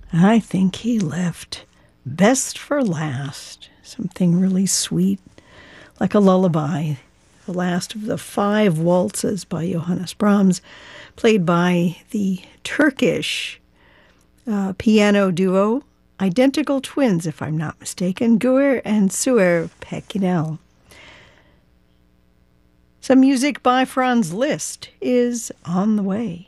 I think he left best for last, something really sweet, like a lullaby, the last of the 5 waltzes by Johannes Brahms, played by the Turkish piano duo, identical twins, if I'm not mistaken, Gur and Suer Pekinel. Some music by Franz Liszt is on the way.